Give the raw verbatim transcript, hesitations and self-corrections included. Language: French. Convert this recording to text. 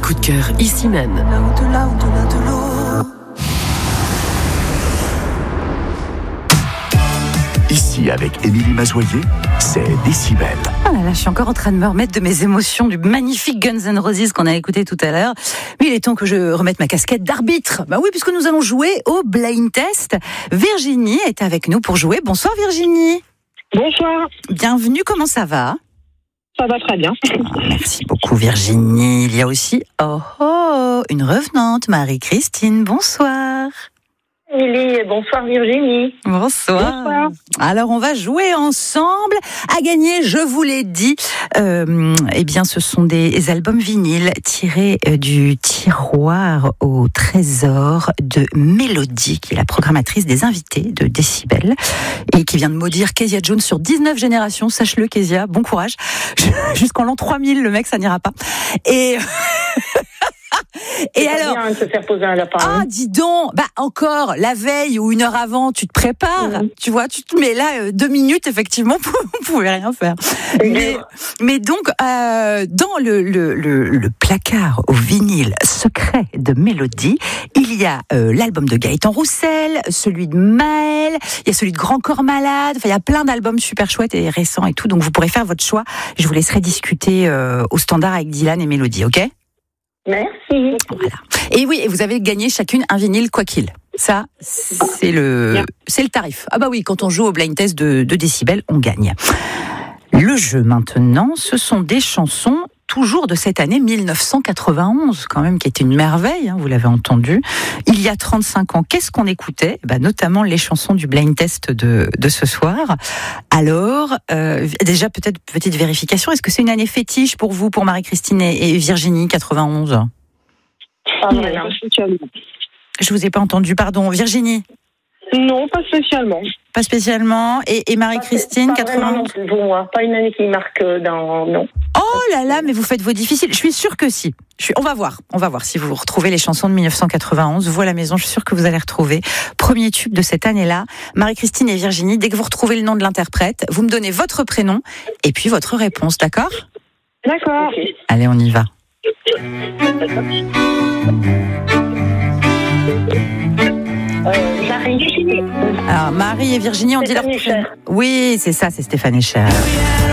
coup de cœur, ici même. Là-au-delà, au-delà de l'eau. Ici, avec Émilie Mazoyer, c'est Décibel. Oh là là, je suis encore en train de me remettre de mes émotions du magnifique Guns N' Roses qu'on a écouté tout à l'heure. Mais il est temps que je remette ma casquette d'arbitre. Bah oui, puisque nous allons jouer au blind test. Virginie est avec nous pour jouer. Bonsoir Virginie. Bonsoir. Bienvenue, comment ça va ? Ça va très bien. Oh, merci beaucoup Virginie. Il y a aussi, oh oh, une revenante, Marie-Christine. Bonsoir. Émilie, bonsoir Virginie. Bonsoir. Bonsoir. Alors on va jouer ensemble. À gagner, je vous l'ai dit, euh, eh bien ce sont des albums vinyles tirés du tiroir au trésor de Mélodie, qui est la programmatrice des invités de Décibel et qui vient de maudire Kezia Jones sur dix-neuf générations. Sache-le Kezia, bon courage. Jusqu'en l'an trois mille, le mec, ça n'ira pas. Et... Et Et alors, alors, bien de se faire poser un lapin. ah, dis donc, bah encore la veille ou une heure avant, tu te prépares, Mmh. tu vois, tu te mets là euh, deux minutes, effectivement, vous pouvez rien faire. Mais, mais donc, euh, dans le, le, le, le placard au vinyle secret de Mélodie, il y a euh, l'album de Gaëtan Roussel, celui de Maël, il y a celui de Grand Corps Malade, enfin, il y a plein d'albums super chouettes et récents et tout, donc vous pourrez faire votre choix. Je vous laisserai discuter euh, au standard avec Dylan et Mélodie, ok ? Merci. Voilà. Et oui, et vous avez gagné chacune un vinyle quoi qu'il. Ça, c'est le, c'est le tarif. Ah bah oui, quand on joue au blind test de, de Décibel, on gagne. Le jeu maintenant, ce sont des chansons toujours de cette année mille neuf cent quatre-vingt-onze, quand même, qui était une merveille, hein, vous l'avez entendu. Il y a trente-cinq ans, qu'est-ce qu'on écoutait ? Bah, notamment les chansons du blind test de, de ce soir. Alors, euh, déjà, peut-être petite vérification, est-ce que c'est une année fétiche pour vous, pour Marie-Christine et, et Virginie, quatre-vingt-onze ? Ah, non, pas spécialement. Je vous ai pas entendu, pardon. Virginie ? Non, pas spécialement. Pas spécialement. Et, et Marie-Christine, Pas vraiment non quatre-vingt-onze ? plus pour moi. Pas une année qui marque dans... Non. Oh là là, mais vous faites vos difficiles. Je suis sûre que si. Je suis... On va voir. On va voir si vous retrouvez les chansons de mille neuf cent quatre-vingt-onze. Vous à la maison, je suis sûre que vous allez retrouver. Premier tube de cette année-là. Marie-Christine et Virginie, dès que vous retrouvez le nom de l'interprète, vous me donnez votre prénom et puis votre réponse, d'accord ? D'accord. Okay. Allez, on y va. Euh, Marie. Alors, Marie et Virginie, on dit leur Stéphane prénom. Echer. Oui, c'est ça, c'est Stéphane Echer.